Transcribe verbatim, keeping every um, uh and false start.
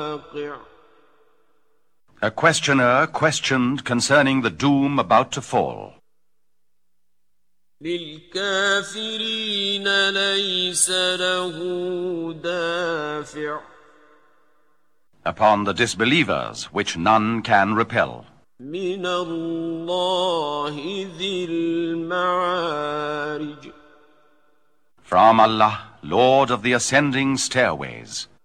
A questioner questioned concerning the doom about to fall. للكافرين ليس له دافع. Upon the disbelievers, which none can repel. من الله ذي المعارج. From Allah, Lord of the ascending stairways.